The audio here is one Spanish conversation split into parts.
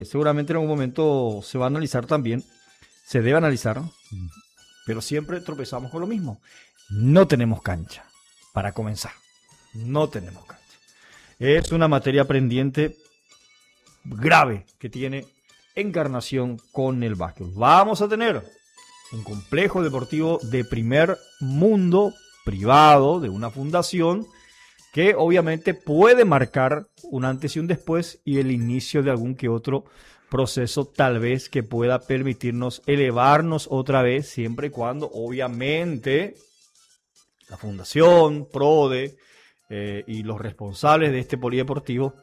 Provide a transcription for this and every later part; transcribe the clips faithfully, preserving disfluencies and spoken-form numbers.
seguramente en algún momento se va a analizar también, se debe analizar, pero siempre tropezamos con lo mismo. No tenemos cancha, para comenzar. No tenemos cancha. Es una materia pendiente grave que tiene Encarnación con el básquet. Vamos a tener un complejo deportivo de primer mundo, privado, de una fundación, que obviamente puede marcar un antes y un después y el inicio de algún que otro proceso tal vez que pueda permitirnos elevarnos otra vez, siempre y cuando obviamente la fundación, PRODE eh, y los responsables de este polideportivo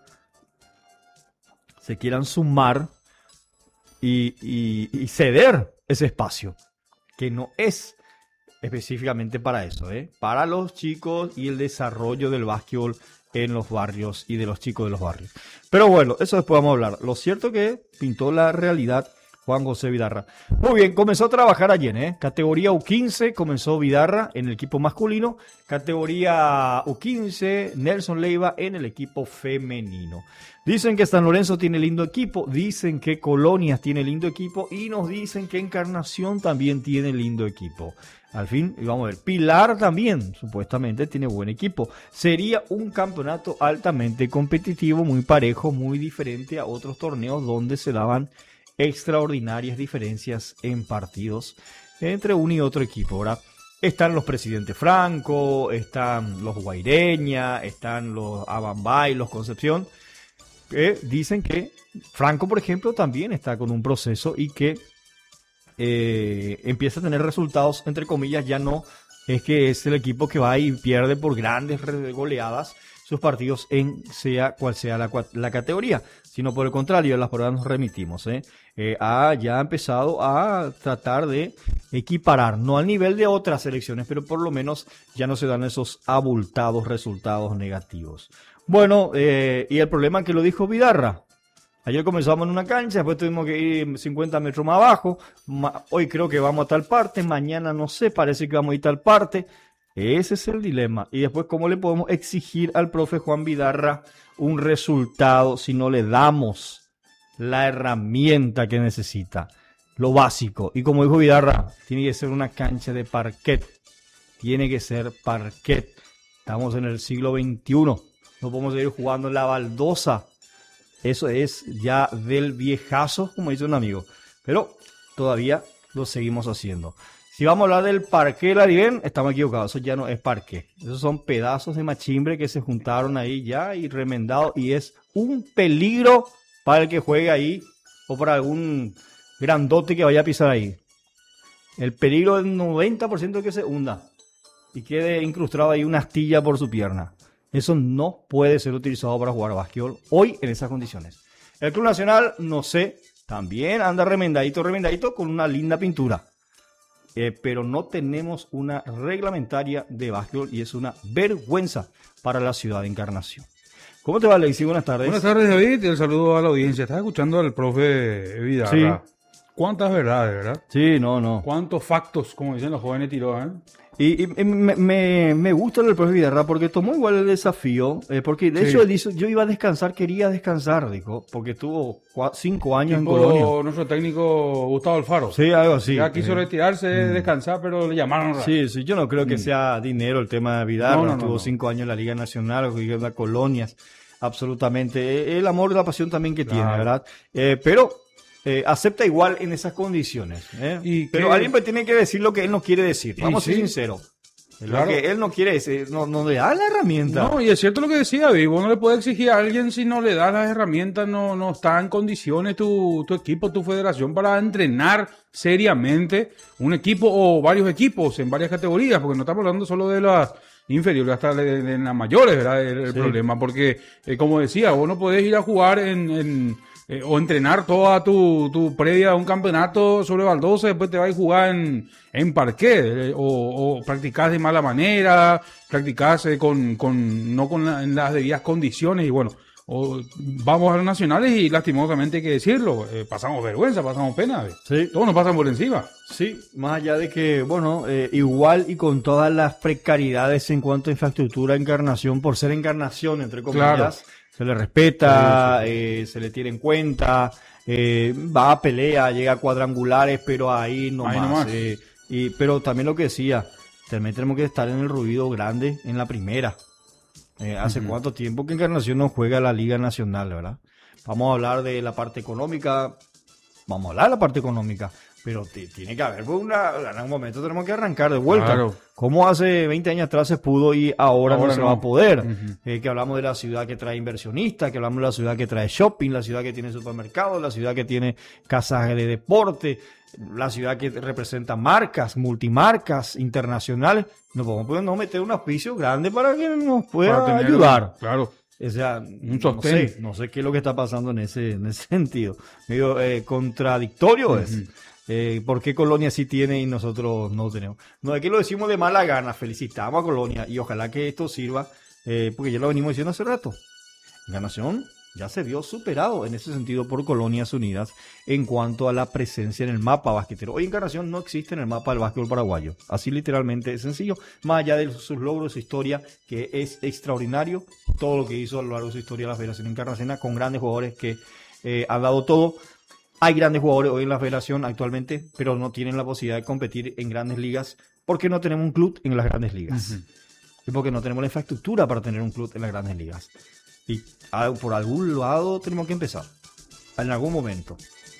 se quieran sumar y, y, y ceder ese espacio, que no es específicamente para eso, ¿eh? Para los chicos y el desarrollo del básquetbol en los barrios y de los chicos de los barrios. Pero bueno, eso después vamos a hablar. Lo cierto que pintó la realidad Juan José Vidarra. Muy bien, comenzó a trabajar ayer, ¿eh? Categoría U quince comenzó Vidarra en el equipo masculino. Categoría U quince, Nelson Leiva en el equipo femenino. Dicen que San Lorenzo tiene lindo equipo, dicen que Colonias tiene lindo equipo y nos dicen que Encarnación también tiene lindo equipo. Al fin, vamos a ver, Pilar también supuestamente tiene buen equipo. Sería un campeonato altamente competitivo, muy parejo, muy diferente a otros torneos donde se daban extraordinarias diferencias en partidos entre uno y otro equipo. Ahora están los Presidente Franco, están los Guaireña, están los Abambay, los Concepción, que dicen que Franco, por ejemplo, también está con un proceso y que Eh, empieza a tener resultados, entre comillas. Ya no es que es el equipo que va y pierde por grandes goleadas sus partidos en sea cual sea la, la categoría, sino por el contrario, las pruebas nos remitimos, ¿eh? Eh, ha ya empezado a tratar de equiparar, no al nivel de otras selecciones, pero por lo menos ya no se dan esos abultados resultados negativos. Bueno, eh, y el problema que lo dijo Vidarra. Ayer comenzamos en una cancha, después tuvimos que ir cincuenta metros más abajo. Ma- hoy creo que vamos a tal parte, mañana no sé, parece que vamos a ir a tal parte. Ese es el dilema. Y después, ¿cómo le podemos exigir al profe Juan Vidarra un resultado si no le damos la herramienta que necesita? Lo básico. Y como dijo Vidarra, tiene que ser una cancha de parquet. Tiene que ser parquet. Estamos en el siglo veintiuno. No podemos seguir jugando en la baldosa. Eso es ya del viejazo, como dice un amigo. Pero todavía lo seguimos haciendo. Si vamos a hablar del parqué Laribén, estamos equivocados. Eso ya no es parqué. Esos son pedazos de machimbre que se juntaron ahí ya y remendados. Y es un peligro para el que juegue ahí o para algún grandote que vaya a pisar ahí. El peligro del noventa por ciento que se hunda y quede incrustado ahí una astilla por su pierna. Eso no puede ser utilizado para jugar básquetbol hoy en esas condiciones. El Club Nacional, no sé, también anda remendadito, remendadito con una linda pintura. Eh, pero no tenemos una reglamentaria de básquetbol y es una vergüenza para la ciudad de Encarnación. ¿Cómo te va, Alexis? Buenas tardes. Buenas tardes, David, y el saludo a la audiencia. Estás escuchando al profe Vidarra. Sí. ¿Cuántas verdades, verdad? Sí, no, no. ¿Cuántos factos, como dicen los jóvenes tiros, eh? Y, y me, me, me gusta el profe Vidarra porque tomó igual el desafío, eh, porque de sí. hecho él dijo, yo iba a descansar, quería descansar, dijo, porque estuvo cuatro, cinco años tipo en Colonia. Nuestro técnico Gustavo Alfaro. Sí, algo así. Ya quiso eh. retirarse, mm. descansar, pero le llamaron. Sí, sí, yo no creo que mm. sea dinero el tema de Vidarra, no, no, estuvo no, no. cinco años en la Liga Nacional, en las colonias, absolutamente. El amor y la pasión también que claro. tiene, ¿verdad? Eh, pero... Eh, acepta igual en esas condiciones. ¿eh? ¿Y Pero qué? Alguien pues tiene que decir lo que él no quiere decir. Vamos sí, a ser sí. sinceros. Claro. Lo que él no quiere decir, no, no le da la herramienta. No, y es cierto lo que decía, Vivo. No le puede exigir a alguien si no le da las herramientas, no, no está en condiciones tu, tu equipo, tu federación para entrenar seriamente un equipo o varios equipos en varias categorías, porque no estamos hablando solo de las inferiores, hasta de, de las mayores, ¿verdad? El, el sí. problema, porque, eh, como decía, vos no podés ir a jugar en... en Eh, o entrenar toda tu, tu previa a un campeonato sobre baldosa, después te vas a jugar en, en parqué, eh, o, o practicás de mala manera, practicás eh, con, con, no con la, en las debidas condiciones, y bueno, o, vamos a los nacionales y lastimosamente hay que decirlo, eh, pasamos vergüenza, pasamos pena, eh. sí. todos nos pasan por encima. Sí, más allá de que, bueno, eh, igual y con todas las precariedades en cuanto a infraestructura, Encarnación, por ser Encarnación, entre comillas, claro. se le respeta, sí, sí. Eh, se le tiene en cuenta, eh, va a pelea, llega a cuadrangulares, pero ahí no Ahí más. nomás. Eh, y, pero también lo que decía, también tenemos que estar en el ruido grande en la primera. Eh, ¿Hace Ujú. cuánto tiempo que Encarnación no juega la Liga Nacional, verdad? Vamos a hablar de la parte económica, vamos a hablar de la parte económica, pero te- tiene que haber pues, una, en algún momento tenemos que arrancar de vuelta. Claro. Como hace veinte años atrás se pudo y ahora, Ahora no se no. va a poder. Ujú. Eh, que hablamos de la ciudad que trae inversionistas, que hablamos de la ciudad que trae shopping, la ciudad que tiene supermercados, la ciudad que tiene casas de deporte, la ciudad que representa marcas, multimarcas internacionales. No podemos pues, no meter un auspicio grande para que nos pueda Para tener- ayudar. Claro. O sea, Un no sostén. sé, no sé qué es lo que está pasando en ese, en ese sentido. Medio eh, contradictorio es. Ujú. Eh, ¿Por qué Colonia sí tiene y nosotros no tenemos? No, aquí lo decimos de mala gana, felicitamos a Colonia y ojalá que esto sirva, eh, porque ya lo venimos diciendo hace rato. Encarnación ya se vio superado en ese sentido por Colonias Unidas en cuanto a la presencia en el mapa basquetero. Hoy Encarnación no existe en el mapa del básquetbol paraguayo. Así literalmente es sencillo, más allá de sus logros, su historia, que es extraordinario, todo lo que hizo a lo largo de su historia la Federación Encarnaciona con grandes jugadores que eh, han dado todo. Hay grandes jugadores hoy en la federación actualmente, pero no tienen la posibilidad de competir en grandes ligas porque no tenemos un club en las grandes ligas. Ujú. Y porque no tenemos la infraestructura para tener un club en las grandes ligas. Y ah, por algún lado tenemos que empezar. En algún momento.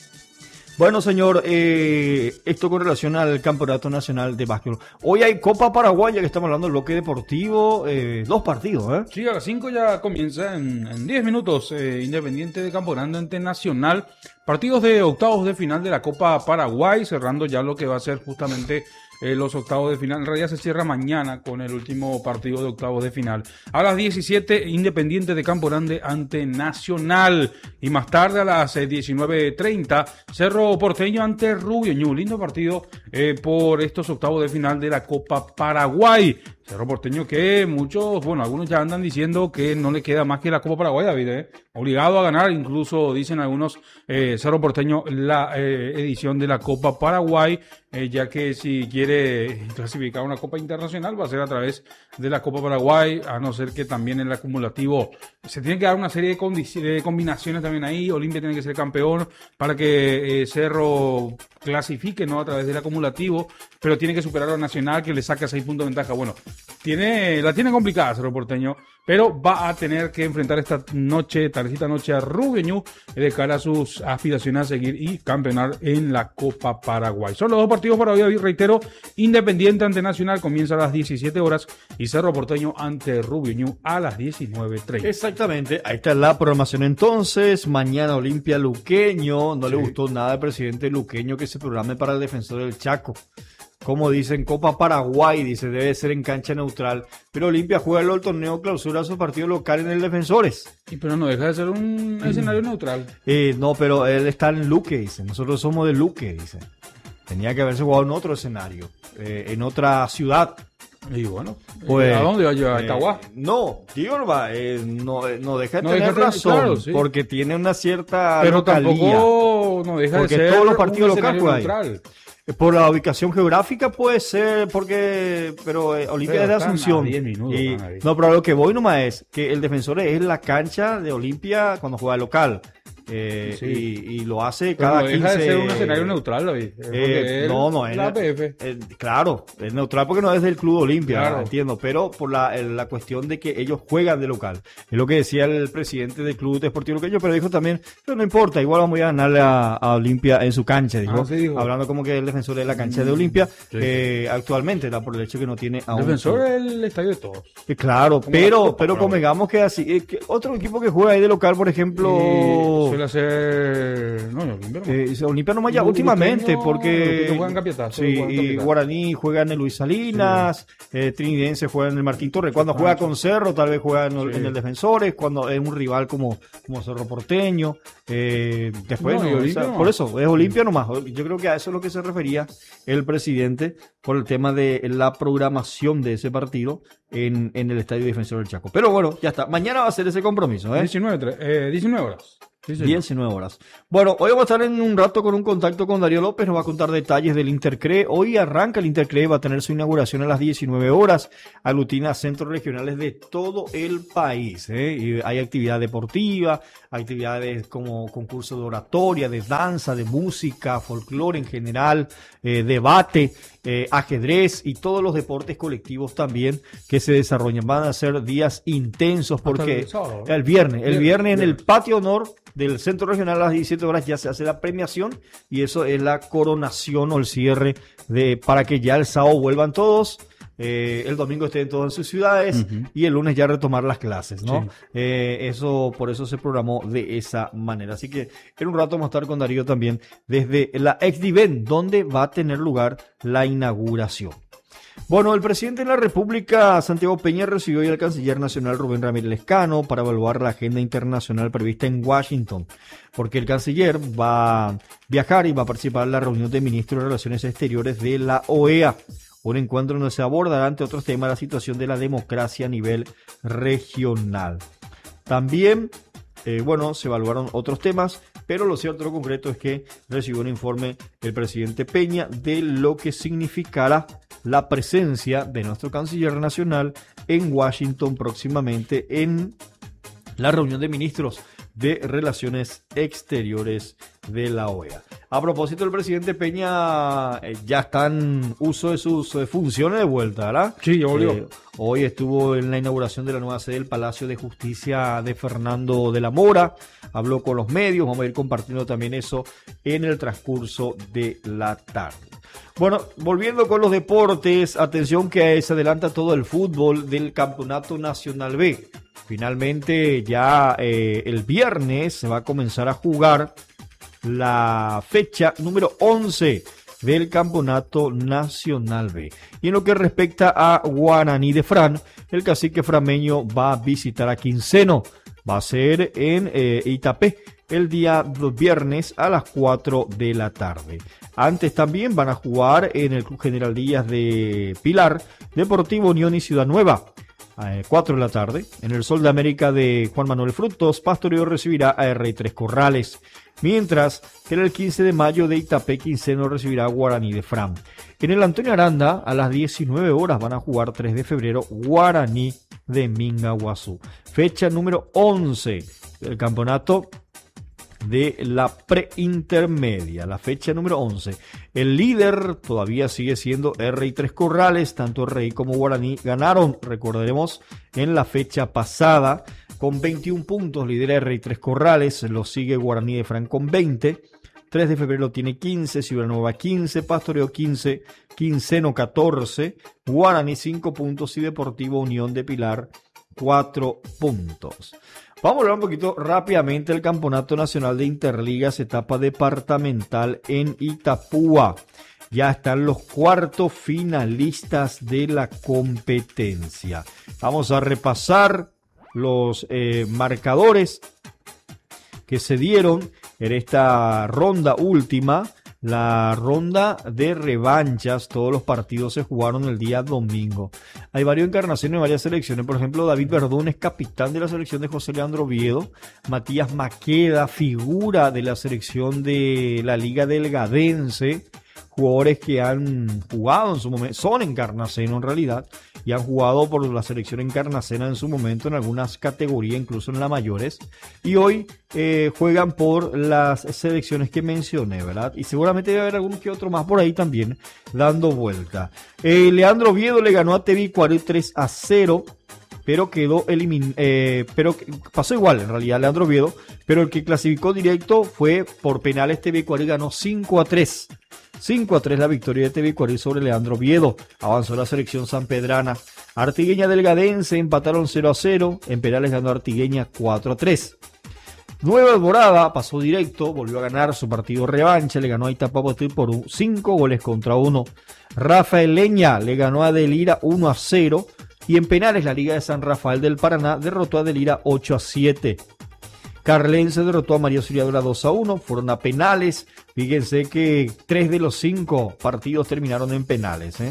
Bueno, señor, eh, esto con relación al Campeonato Nacional de Básquetbol. Hoy hay Copa Paraguaya, que estamos hablando del bloque deportivo. Eh, dos partidos, ¿eh? Sí, a las cinco ya comienza en, en diez minutos eh, Independiente de Campo Grande ante Nacional. Partidos de octavos de final de la Copa Paraguay, cerrando ya lo que va a ser justamente eh, los octavos de final. En realidad se cierra mañana con el último partido de octavos de final. A las diecisiete, Independiente de Campo Grande ante Nacional. Y más tarde a las eh, diecinueve treinta, Cerro Porteño ante Rubio Ñu. Lindo partido eh, por estos octavos de final de la Copa Paraguay. Cerro Porteño que muchos, bueno, algunos ya andan diciendo que no le queda más que la Copa Paraguay, David, ¿eh? Obligado a ganar, incluso dicen algunos, eh, Cerro Porteño, la eh, edición de la Copa Paraguay, eh, ya que si quiere clasificar una Copa Internacional va a ser a través de la Copa Paraguay, a no ser que también en el acumulativo se tiene que dar una serie de, condi- de combinaciones también ahí. Olimpia tiene que ser campeón para que eh, Cerro clasifique, ¿no? A través del acumulativo, pero tiene que superar a Nacional, que le saca seis puntos de ventaja. Bueno, tiene, la tiene complicada Cerro Porteño, pero va a tener que enfrentar esta noche, tardecita noche, a Rubio Ñu de cara a sus aspiraciones a seguir y campeonar en la Copa Paraguay. Son los dos partidos para hoy, reitero. Independiente ante Nacional comienza a las diecisiete horas y Cerro Porteño ante Rubio Ñu a las diecinueve treinta. Exactamente, ahí está la programación entonces. Mañana Olimpia Luqueño. No Sí. le gustó nada al presidente Luqueño que se programe para el Defensor del Chaco. Como dicen, Copa Paraguay, dice, debe ser en cancha neutral. Pero Olimpia juega el torneo clausura su partido local en el Defensores. Y pero no deja de ser un escenario neutral. Eh, no, pero él está en Luque, dice. Nosotros somos de Luque, dice. Tenía que haberse jugado en otro escenario, eh, en otra ciudad. Y bueno, Pues, ¿a dónde va a llevar? eh, ¿Itaguá? No, Diorba, eh, no, eh, no deja de No tener deja de- razón, claro, sí. porque tiene una cierta Pero localía. tampoco no deja Porque de ser todos los partidos un locales escenario juegan. neutral. Por la ubicación geográfica puede ser, porque, pero eh, Olimpia Pero es de están a Asunción. diez minutos, Y- están ahí. no, pero a lo que voy nomás es que el Defensor es la cancha de Olimpia cuando juega local. Eh, Sí. y, y lo hace Pero cada no deja quince de ser un escenario neutral, David. Porque eh, él- no, no es la ne- P F. eh, claro, es neutral porque no es del Club Olimpia, Claro. entiendo, pero por la, el- la cuestión de que ellos juegan de local. Es lo que decía el presidente del Club Deportivo Luqueño, pero dijo también, pero no importa, igual vamos a ganarle a, a Olimpia en su cancha, dijo, Ah, sí, dijo. hablando como que el Defensor de la cancha de Olimpia, sí. eh, actualmente, da por el hecho que no tiene a El un Defensor club. es el estadio de todos. Eh, Claro, Como la pero, Copa, pero pero convengamos que así, eh, que otro equipo que juega ahí de local, por ejemplo, Y suele hacer. No, no, Olimpia no. Eh, Olimpia no ya Lu- últimamente Luqueño- porque Luqueño juega en Capiatá, solo sí, juega en y Capiatá. Guaraní juega en el Luis Salinas, eh, Trinidense juega en el Martín Torres, cuando juega con Cerro tal vez juega en el, Sí. en el Defensores, cuando es un rival como, como Cerro Porteño, eh, después No, y no, Olimpia esa- nomás. por eso es Olimpia nomás. Yo creo que a eso es lo que se refería el presidente por el tema de la programación de ese partido en, en el Estadio Defensor del Chaco. Pero bueno, ya está, mañana va a ser ese compromiso, ¿eh? diecinueve, tre- eh, diecinueve horas. Sí, señor. diecinueve horas. Bueno, hoy vamos a estar en un rato con un contacto con Darío López, nos va a contar detalles del Intercre. Hoy arranca el Intercre, va a tener su inauguración a las diecinueve horas, aglutina centros regionales de todo el país. ¿eh? Y hay actividad deportiva, actividades como concurso de oratoria, de danza, de música, folclore en general, eh, debate, eh, ajedrez y todos los deportes colectivos también que se desarrollan. Van a ser días intensos porque el, sábado, el viernes, el Viernes, viernes en el viernes. patio honor del Centro Regional a las diecisiete horas ya se hace la premiación y eso es la coronación o el cierre de para que ya el sábado vuelvan todos, eh, el domingo estén todos en sus ciudades Ujú. y el lunes ya retomar las clases, ¿no? Sí. Eh, eso, por eso se programó de esa manera. Así que en un rato vamos a estar con Darío también desde la Exdiven, donde va a tener lugar la inauguración. Bueno, el presidente de la República, Santiago Peña, recibió hoy al canciller nacional Rubén Ramírez Lescano para evaluar la agenda internacional prevista en Washington, porque el canciller va a viajar y va a participar en la reunión de ministros de Relaciones Exteriores de la O E A, un encuentro donde se abordará, entre otros temas, la situación de la democracia a nivel regional. También, eh, bueno, se evaluaron otros temas, pero lo cierto, lo concreto es que recibió un informe el presidente Peña de lo que significará la presencia de nuestro canciller nacional en Washington próximamente en la reunión de ministros de Relaciones Exteriores de la O E A. A propósito, el presidente Peña eh, ya está en uso de sus eh, funciones de vuelta, ¿verdad? Sí, ya volvió. Eh, hoy estuvo en la inauguración de la nueva sede del Palacio de Justicia de Fernando de la Mora, habló con los medios, vamos a ir compartiendo también eso en el transcurso de la tarde. Bueno, volviendo con los deportes, atención que se adelanta todo el fútbol del Campeonato Nacional B. Finalmente ya eh, el viernes se va a comenzar a jugar la fecha número once del Campeonato Nacional B. Y en lo que respecta a Guaraní de Fran, el cacique frameño va a visitar a Quinceno. Va a ser en eh, Itapé el día viernes a las cuatro de la tarde. Antes también van a jugar en el Club General Díaz de Pilar, Deportivo Unión y Ciudad Nueva. A cuatro de la tarde, en el Sol de América de Juan Manuel Frutos, Pastoreo recibirá a R tres Corrales. Mientras que en el quince de mayo de Itapé, Quinceno recibirá a Guaraní de Fran. En el Antonio Aranda, a las diecinueve horas, van a jugar tres de febrero, Guaraní de Mingaguazú. Fecha número once del campeonato de la preintermedia, la fecha número once. El líder todavía sigue siendo R tres Corrales, tanto R I como Guaraní ganaron, recordaremos, en la fecha pasada, con veintiún puntos, lidera R tres Corrales, lo sigue Guaraní de Fran con veinte, tres de febrero tiene quince, Ciudad Nueva quince, Pastoreo quince, Quinceno catorce, Guaraní cinco puntos y Deportivo Unión de Pilar cuatro puntos. Vamos a hablar un poquito rápidamente del Campeonato Nacional de Interligas, etapa departamental en Itapúa. Ya están los cuartos finalistas de la competencia. Vamos a repasar los eh, marcadores que se dieron en esta ronda última. La ronda de revanchas, todos los partidos se jugaron el día domingo. Hay varias encarnaciones de varias selecciones. Por ejemplo, David Verdún es capitán de la selección de José Leandro Oviedo. Matías Maqueda, figura de la selección de la Liga Delgadense. Jugadores que han jugado en su momento, son encarnacenos en realidad, y han jugado por la selección encarnacena en su momento en algunas categorías, incluso en las mayores, y hoy eh, juegan por las selecciones que mencioné, ¿verdad? Y seguramente debe haber algún que otro más por ahí también dando vuelta. Eh, Leandro Oviedo le ganó a T V Cuarú tres a cero, pero quedó eliminado, eh, pero pasó igual en realidad Leandro Oviedo, pero el que clasificó directo fue por penales. T V Cuarú ganó cinco a tres. cinco a tres la victoria de T V Cuarú sobre Leandro Oviedo. Avanzó la selección sanpedrana. Artigueña Delgadense empataron cero a cero. En penales ganó Artigueña cuatro a tres. Nueva Alborada pasó directo, volvió a ganar su partido revancha, le ganó a Itapapotil por cinco goles contra uno. Rafaeleña le ganó a Delira uno a cero. Y en penales la Liga de San Rafael del Paraná derrotó a Delira ocho a siete. Carlense derrotó a María Auxiliadora dos a uno, fueron a penales. Fíjense que tres de los cinco partidos terminaron en penales, ¿eh?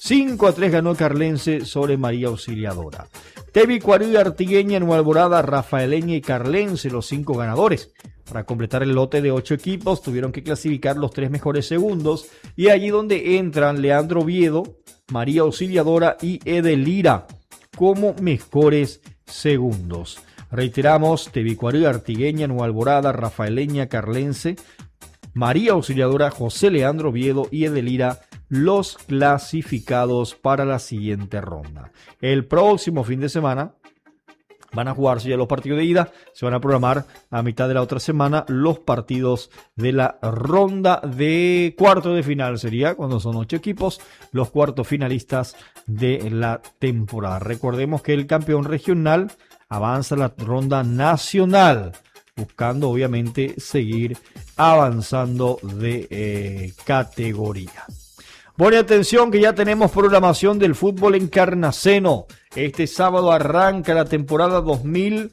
cinco a tres ganó Carlense sobre María Auxiliadora. Tebicuarí, Artigueña, Nueva Alborada, Rafaeleña y Carlense, los cinco ganadores. Para completar el lote de ocho equipos, tuvieron que clasificar los tres mejores segundos. Y allí donde entran Leandro Oviedo, María Auxiliadora y Edelira como mejores segundos. Reiteramos, Tebicuarí, Artigueña, Nueva Alborada, Rafaeleña, Carlense, María Auxiliadora, José Leandro Oviedo y Edelira, los clasificados para la siguiente ronda. El próximo fin de semana van a jugarse ya los partidos de ida, se van a programar a mitad de la otra semana los partidos de la ronda de cuarto de final. Sería cuando son ocho equipos, los cuartos finalistas de la temporada. Recordemos que el campeón regional avanza a la ronda nacional, buscando obviamente seguir avanzando de eh, categoría. Buena atención que ya tenemos programación del fútbol en Carnaceno. Este sábado arranca la temporada dos mil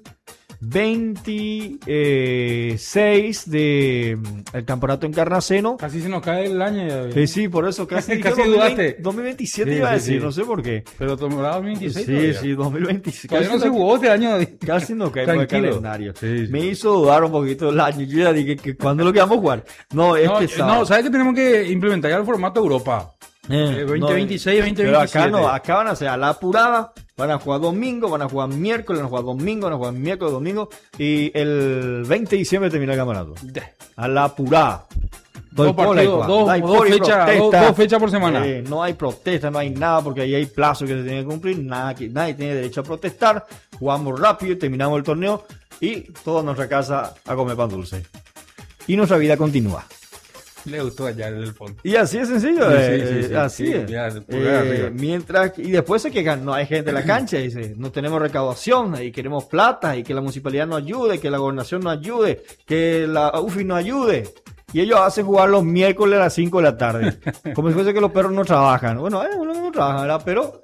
veintiséis de el campeonato en Carnaceno. Casi se nos cae el año ya. Eh, sí, por eso casi, casi dudaste. dos mil veintisiete Sí, iba a sí, decir, sí. no sé por qué. Pero temporada dos mil veintiséis Sí, todavía. sí, dos mil veintiséis. Todavía Casi no se no- jugó este año. Casi no caemos el Tranquilo. calendario. Sí, sí. Me hizo dudar un poquito el año. Yo ya dije que cuando lo que vamos a jugar. No, este No, sábado. no, ¿sabes que tenemos que implementar ya el formato Europa? Eh, Eh, veinte veintiséis, veinte Pero veintisiete. acá no, acá van a ser a la apurada, van a jugar domingo, van a jugar miércoles, van a jugar domingo, van a jugar miércoles, domingo, y el veinte de diciembre termina el campeonato. A la apurada. Dos partidos, dos, No hay dos por y fechas, protesta. dos, dos fechas por semana. Eh, no hay protesta, no hay nada, porque ahí hay plazos que se tienen que cumplir, nada, que, nadie tiene derecho a protestar, jugamos rápido, terminamos el torneo, y toda nuestra casa a comer pan dulce. Y nuestra vida continúa. Le gustó allá el fondo. Y así es sencillo, Sí, eh, sí, sí, eh, sí, así sí, es. ya, pulgar Eh, arriba. mientras y después se quejan, no hay gente en la cancha, dice, no tenemos recaudación y queremos plata y que la municipalidad nos ayude, que la gobernación nos ayude, que la U F I nos ayude. Y ellos hacen jugar los miércoles a las cinco de la tarde, como si fuese que los perros no trabajan. Bueno, eh, uno no trabaja, ¿verdad? Pero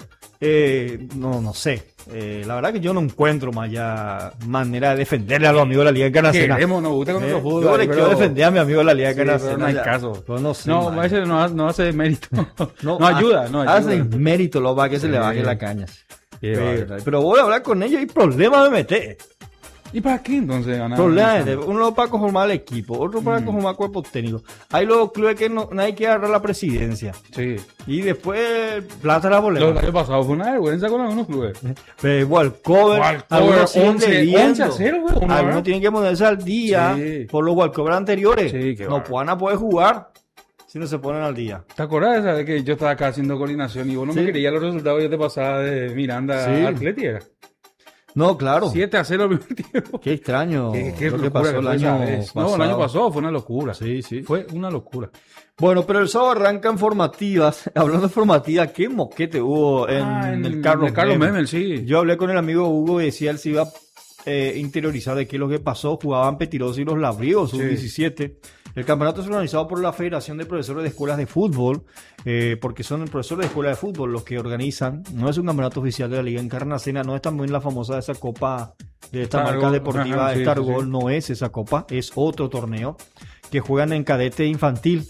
eh, no, no sé. Eh, la verdad que yo no encuentro más ya manera de defenderle a los amigos de la Liga Encarnacena. Queremos, nos gusta con Eh, nuestro fútbol. yo le ahí, quiero pero- defender a mi amigo de la Liga Sí, pero Encarnacena. no hay ya. caso. Pero no sé, No, man. a veces no, no hace mérito. No, ha- ayuda, no ayuda. Hacen mérito lo va que se Sí. le baje la caña. Qué Pero, bárbaro. pero voy a hablar con ellos y problemas me meter. ¿Y para qué entonces ganar? Problemas de uno para conformar el equipo, otro para Mm. conformar cuerpo técnico. Hay los clubes que no, nadie quiere agarrar la presidencia. Sí. Y después plata la Lo boleta. del año pasado fue una vergüenza con algunos clubes. Pero igual, cover, Walcover, algunos siguen once, debiendo. once a cero, güey, ¿no? Algunos tienen que ponerse al día Sí. por los walkover anteriores. Sí, qué no bárbaro. van a poder jugar si no se ponen al día. ¿Te acordás esa de que yo estaba acá haciendo coordinación y vos no Sí. me querías los resultados que yo te pasaba de Miranda Sí. a Atleti? Era No, claro. siete a cero el primer tiempo. Qué extraño Qué, qué lo que locura pasó que el fue esa año vez. pasado. No, el año pasado fue una locura. Sí, sí. Fue una locura. Bueno, pero el sábado arrancan formativas. Hablando de formativas, qué moquete hubo en, Ah, en el Carlos, el Carlos Memel. Memel, sí. Yo hablé con el amigo Hugo y decía él se iba a eh, interiorizar de qué es lo que pasó. Jugaban Petirosa y los Labriegos, sub diecisiete. El campeonato es organizado por la Federación de Profesores de Escuelas de Fútbol, eh, porque son el profesor de escuela de fútbol los que organizan. No es un campeonato oficial de la Liga Encarnacena, no es también la famosa esa copa de esta Star marca Gold, deportiva ajá, sí, Star sí, sí. Gold, no es esa copa, es otro torneo que juegan en cadete infantil.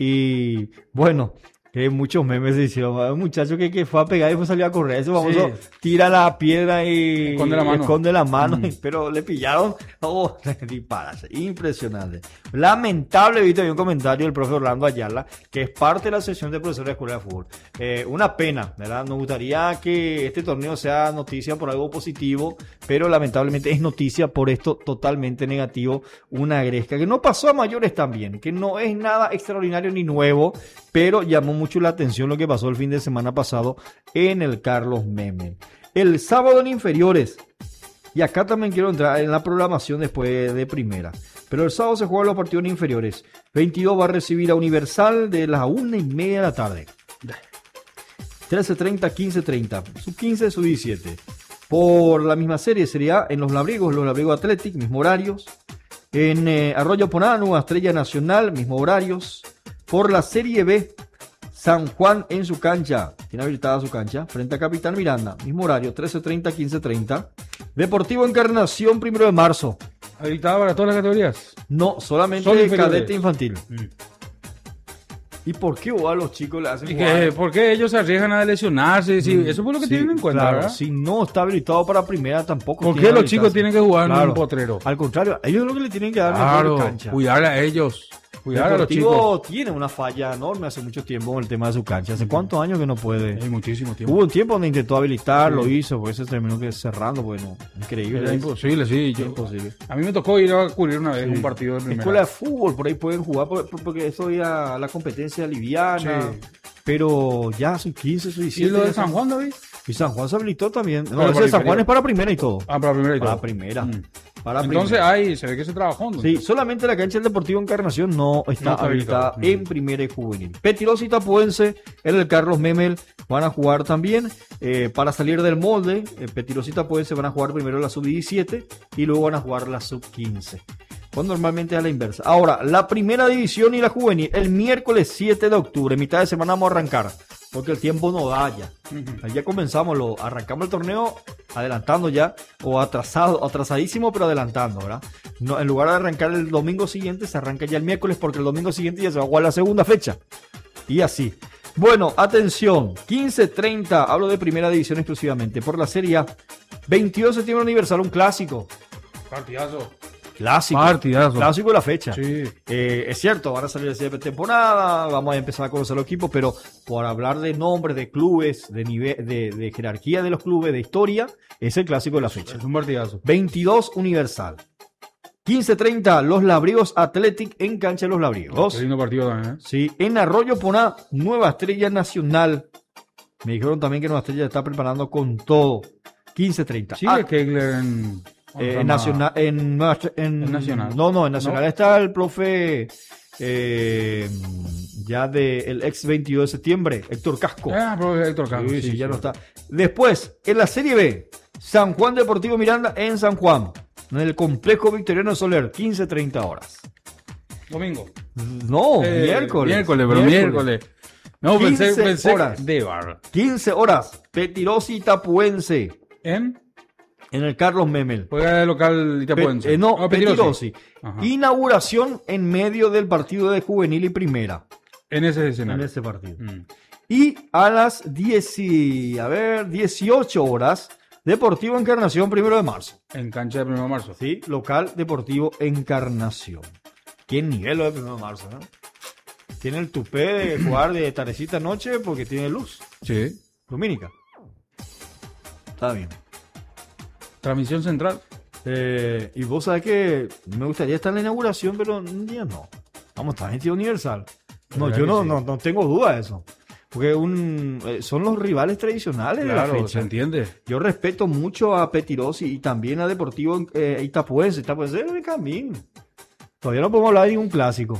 Y bueno, que muchos memes se hicieron. Un muchacho que, que fue a pegar y fue a salir a correr. Ese famoso Sí. tira la piedra y Esconde la mano. esconde la mano, Mm. pero le pillaron. Oh, disparate. Impresionante. Lamentable, viste, había un comentario del profe Orlando Ayala, que es parte de la sesión de profesores de escuela de fútbol. Eh, una pena, ¿verdad? Nos gustaría que este torneo sea noticia por algo positivo, pero lamentablemente es noticia por esto totalmente negativo. Una gresca que no pasó a mayores también, que no es nada extraordinario ni nuevo, pero llamó mucho la atención lo que pasó el fin de semana pasado en el Carlos Memel. El sábado en inferiores, y acá también quiero entrar en la programación después de primera, pero el sábado se juegan los partidos en inferiores. veintidós va a recibir a Universal de las una y media de la tarde. trece treinta, quince treinta, sub quince, sub diecisiete. Por la misma serie sería en Los Labriegos, Los Labriegos Athletic, mismos horarios. En eh, Arroyo Ponano, Estrella Nacional, mismos horarios. Por la Serie B, San Juan en su cancha, tiene habilitada su cancha, frente a Capitán Miranda, mismo horario, trece treinta, quince treinta. Deportivo Encarnación, primero de marzo. ¿Habilitada para todas las categorías? No, solamente Solo inferiores. cadete infantil. ¿Y por qué vos a los chicos le hacen ¿Y jugar? que, por qué ellos se arriesgan a lesionarse? Sí, Mm, eso fue lo que sí, tienen en cuenta, claro, ¿verdad? si no está habilitado para primera, tampoco ¿Por tiene qué los habilitarse. chicos tienen que jugar en Claro. un potrero? Al contrario, ellos lo que le tienen que dar mejor Claro, cancha. cuidar a ellos. Cuidar a los Deportivo chicos. tiene una falla enorme hace mucho tiempo en el tema de su cancha. ¿Hace cuántos años que no puede? Hay muchísimo tiempo. Hubo un tiempo donde intentó habilitar, Sí. lo hizo, porque se terminó que cerrando, bueno, increíble. Era imposible, sí. Yo, Imposible. a mí me tocó ir a cubrir una vez Sí. un partido de primera. Escuela de fútbol, por ahí pueden jugar, por- por- porque eso ya la competencia liviana. Sí. Pero ya son quince, son ¿Y diecisiete. lo de ya son- San Juan, David? Y San Juan se habilitó también. No, Pero ese para de San inferior. Juan es para primera y todo. Ah, para primera y Para todo. primera. Mm. Para Entonces primera. ahí se ve que se trabajó. ¿no? Sí, solamente la cancha del Deportivo Encarnación no está, No está habilitada habilitada. en primera y juvenil. Petirosi y Tapuense en el Carlos Memel van a jugar también. Eh, para salir del molde, eh, Petirosi y Tapuense van a jugar primero la sub diecisiete y luego van a jugar la sub quince. Pues normalmente es a la inversa. Ahora, la primera división y la juvenil, el miércoles siete de octubre, mitad de semana vamos a arrancar, porque el tiempo no da ya. Ujú. Ya comenzamos, lo, arrancamos el torneo adelantando ya, o atrasado, atrasadísimo, pero adelantando, ¿verdad? No, en lugar de arrancar el domingo siguiente, se arranca ya el miércoles, porque el domingo siguiente ya se va a jugar la segunda fecha. Y así. Bueno, atención, quince treinta, hablo de primera división exclusivamente, por la Serie A. veintidós de septiembre Universal, un clásico. Partidazo. Clásico. Partidazo. Clásico de la fecha. Sí. Eh, es cierto, van a salir de temporada, vamos a empezar a conocer los equipos, pero por hablar de nombres, de clubes, de nivel, de, de jerarquía de los clubes, de historia, es el clásico de la fecha. Es un partidazo. veintidós Universal. quince treinta, Los Labríos Athletic en cancha de Los Labríos. Qué lindo partido también, ¿eh? Sí, en Arroyo Poná, Nueva Estrella Nacional. Me dijeron también que Nueva Estrella está preparando con todo. quince treinta. Sí, Ah, el Kegler en... eh, en Nacional, en, Nueva Estre- en En Nacional. No, no, en Nacional ¿No? está el profe eh, ya del ex veintidós de septiembre, Héctor Casco. Ah, pero Héctor Castro. Sí, sí, ya no está. Después, en la Serie B, San Juan Deportivo Miranda en San Juan, en el complejo Victoriano Soler, quince treinta horas. Domingo. No, Eh, miércoles. Miércoles, pero miércoles. No, pensé, quince pensé horas. de barra. quince horas, Petirosi y Tapuense ¿En? en el Carlos Memel. Juega de local Itapuense. Pe- eh, no, Ah, Petirosi. Ajá. Inauguración en medio del partido de juvenil y primera. En ese En escenario. ese partido. Mm. Y a las diez, y- a ver, dieciocho horas, Deportivo Encarnación, primero de marzo. En cancha de primero de marzo. Sí, local Deportivo Encarnación. Qué nivel lo de primero de marzo, ¿no? Tiene el tupé de jugar de tardecita noche porque tiene luz Sí. lumínica. Está bien. Transmisión central. Eh, y vos sabés que me gustaría estar en la inauguración, pero un día no. Vamos, está gente universal. No, ¿Verdad yo que no, sí? no, no tengo duda de eso. Porque un, eh, son los rivales tradicionales de la Claro, se fecha. entiende. Yo respeto mucho a Petirosi y también a Deportivo eh, Itapuense. Itapuense es el camino. Todavía no podemos hablar de ningún clásico.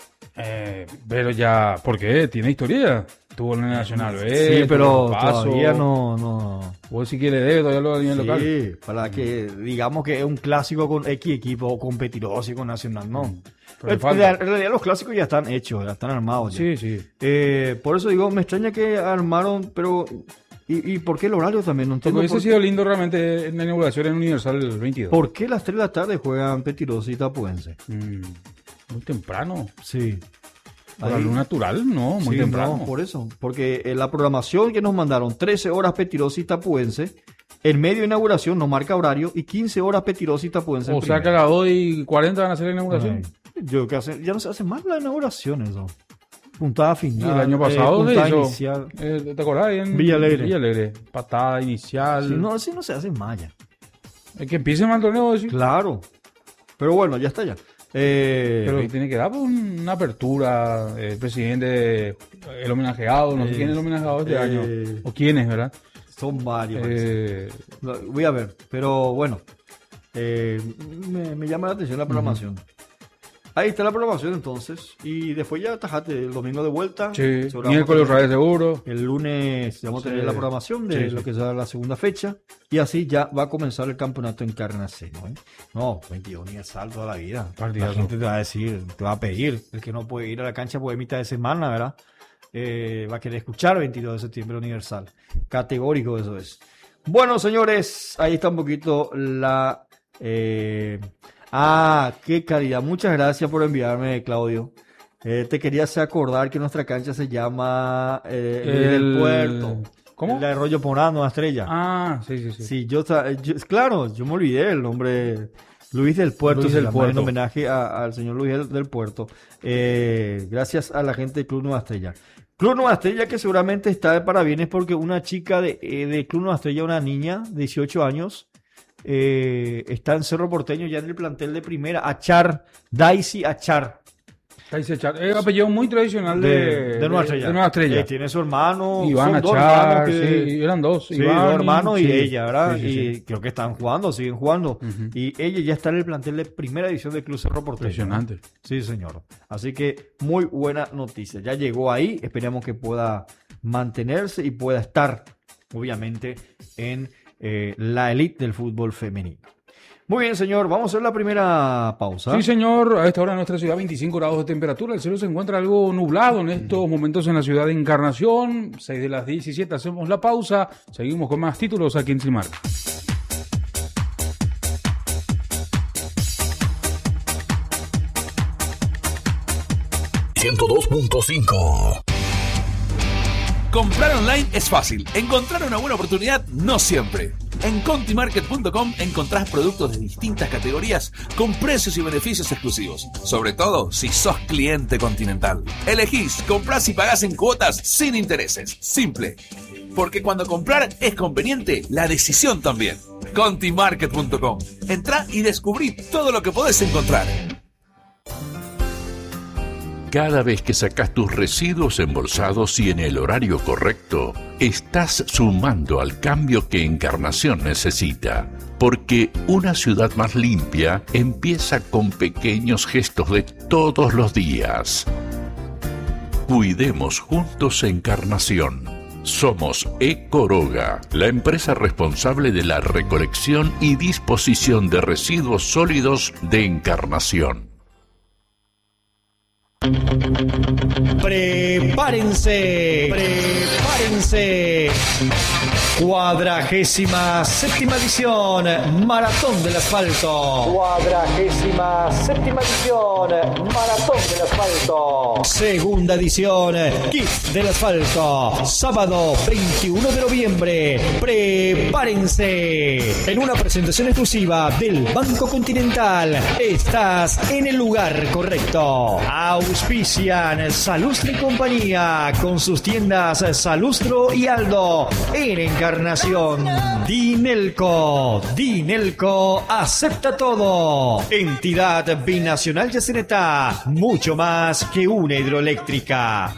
Eh, pero ya, ¿por qué? Tiene historia. Tuvo en el Nacional B. sí, pero tuvo Paso. todavía no, no. Vos si quiere debe, todavía lo a nivel local. Sí, para que digamos que es un clásico con X equipo o con Petirosi, con Nacional, no. Mm, pero En, falta. en realidad los clásicos ya están hechos, ya están armados. Ya. Sí, sí. Eh, por eso digo, me extraña que armaron, pero... ¿Y, y por qué el horario también? No Porque entiendo hubiese por, sido lindo realmente en la inauguración en Universal el veintidós. ¿por qué las tres de la tarde juegan Petirosi y Itapuense? Mm, muy temprano. Sí. Por la Ahí- luz natural, no, muy Sí, temprano. no, por eso. Porque en la programación que nos mandaron, trece horas Petirosi y Tapuense, en medio de inauguración no marca horario, y quince horas Petirosi y Tapuense. en O sea que a primera. las dos y cuarenta van a hacer la inauguración. Ay, yo que hace, ya no se hace más la inauguración eso. Puntada Sí, final. el año eh, pasado se puntada hizo. inicial. Eh, ¿Te acordás? Ahí en Villa Alegre. Villa Alegre. Patada inicial. Sí, no, así no se hace más ya. Es que empiece mal el torneo, sí. Claro. Pero bueno, ya está ya. Eh, Pero tiene que dar pues, una apertura. eh, El presidente, el homenajeado, no sé Eh, quién es el homenajeado este eh, año. O quién es, ¿verdad? son varios. parece. Eh, No, voy a ver, pero bueno, eh, me, me llama la atención la programación. Ahí está la programación entonces, y después ya tajate el domingo de vuelta. sí, Seguro miércoles vamos a otra vez seguro. tener- El lunes vamos a tener Sí. la programación de Sí, sí. lo que será la segunda fecha, y así ya va a comenzar el campeonato Encarnación. ¿eh? No, veintidós Universal toda la vida. Partidazo. La gente te va a decir, te va a pedir, el que no puede ir a la cancha por mitad de semana, ¿verdad? Eh, va a querer escuchar veintidós de septiembre Universal. Categórico eso es. Bueno, señores, ahí está un poquito la... eh, Ah, qué calidad. Muchas gracias por enviarme, Claudio. Eh, te quería hacer acordar que nuestra cancha se llama eh, El- del Puerto. ¿Cómo? El de Arroyo Porá, Nueva Estrella. Ah, sí, sí, sí. Sí, yo, sa- yo- claro, yo me olvidé el nombre. Luis del Puerto, Luis se del llama, Puerto. en homenaje a- al señor Luis del, del Puerto. Eh, gracias a la gente del Club Nueva Estrella. Club Nueva Estrella que seguramente está de parabienes porque una chica de, eh, de Club Nueva Estrella, una niña de dieciocho años, eh, está en Cerro Porteño ya en el plantel de primera. Achar, Daisy Achar. Daisy Achar. Es un apellido muy tradicional de, De, de Nueva Estrella. de Nueva Estrella. Eh, tiene su hermano. Iván son dos Achar, hermanos que- sí, eran dos. Sí, Iván dos hermanos y sí. ella, ¿verdad? Sí, sí, y sí. creo que están jugando, siguen jugando. Ujú. Y ella ya está en el plantel de primera edición del Club Cerro Porteño. Impresionante. Sí, señor. Así que muy buena noticia. Ya llegó ahí, esperamos que pueda mantenerse y pueda estar, obviamente, en eh, la elite del fútbol femenino. Muy bien, señor. Vamos a hacer la primera pausa. Sí, señor. A esta hora en nuestra ciudad, veinticinco grados de temperatura. El cielo se encuentra algo nublado en estos momentos en la ciudad de Encarnación. seis de las diecisiete. Hacemos la pausa. Seguimos con más títulos aquí en Silmar. ciento dos punto cinco. Comprar online es fácil. Encontrar una buena oportunidad no siempre. En conti market punto com encontrás productos de distintas categorías con precios y beneficios exclusivos. Sobre todo si sos cliente Continental. Elegís, comprás y pagás en cuotas sin intereses. Simple. Porque cuando comprar es conveniente, la decisión también. conti market punto com. Entrá y descubrí todo lo que podés encontrar. Cada vez que sacas tus residuos embolsados y en el horario correcto, estás sumando al cambio que Encarnación necesita. Porque una ciudad más limpia empieza con pequeños gestos de todos los días. Cuidemos juntos Encarnación. Somos Ecoroga, la empresa responsable de la recolección y disposición de residuos sólidos de Encarnación. Prepárense, prepárense. Cuadragésima séptima edición, Maratón del Asfalto. Cuadragésima séptima edición, Maratón del Asfalto. Segunda edición, Kit del Asfalto. Sábado veintiuno de noviembre. Prepárense. En una presentación exclusiva del Banco Continental. Estás en el lugar correcto. Auspician Salustro y compañía con sus tiendas Salustro y Aldo en Encarnación. Dinelco, Dinelco acepta todo. Entidad binacional Yacyretá, mucho más que una hidroeléctrica.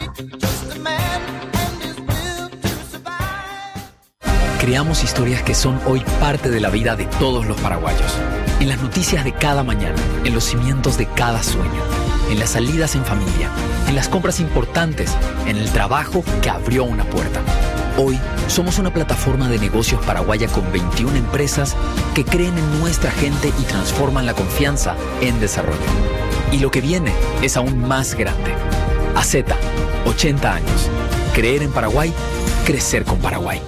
Creamos historias que son hoy parte de la vida de todos los paraguayos. En las noticias de cada mañana, en los cimientos de cada sueño, en las salidas en familia, en las compras importantes, en el trabajo que abrió una puerta. Hoy somos una plataforma de negocios paraguaya con veintiuna empresas que creen en nuestra gente y transforman la confianza en desarrollo. Y lo que viene es aún más grande. A Z, ochenta años. Creer en Paraguay, crecer con Paraguay.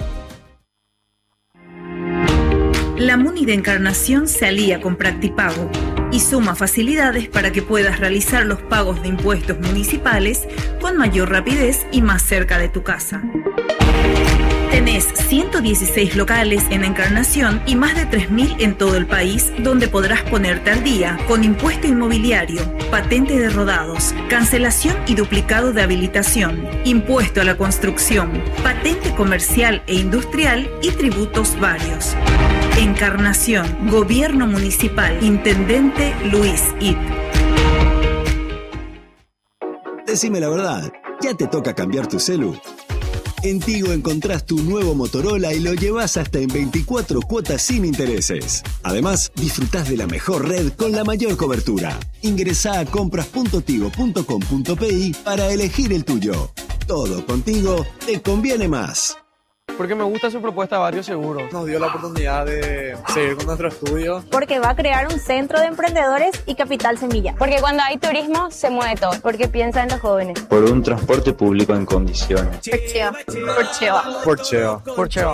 La MUNI de Encarnación se alía con Practipago y suma facilidades para que puedas realizar los pagos de impuestos municipales con mayor rapidez y más cerca de tu casa. Tenés ciento dieciséis locales en Encarnación y más de tres mil en todo el país, donde podrás ponerte al día con impuesto inmobiliario, patente de rodados, cancelación y duplicado de habilitación, impuesto a la construcción, patente comercial e industrial y tributos varios. Encarnación, Gobierno Municipal, Intendente Luis It. Decime la verdad, ¿ya te toca cambiar tu celu? En Tigo encontrás tu nuevo Motorola y lo llevas hasta en veinticuatro cuotas sin intereses. Además, disfrutás de la mejor red con la mayor cobertura. Ingresá a compras punto tigo punto com punto pi para elegir el tuyo. Todo contigo te conviene más. Porque me gusta su propuesta de Barrio Seguro. Nos dio la oportunidad de seguir con nuestro estudio. Porque va a crear un centro de emprendedores y capital semilla. Porque cuando hay turismo se mueve todo. Porque piensa en los jóvenes. Por un transporte público en condiciones. Por Cheva. Por Cheva. Por Cheva. Por Cheva.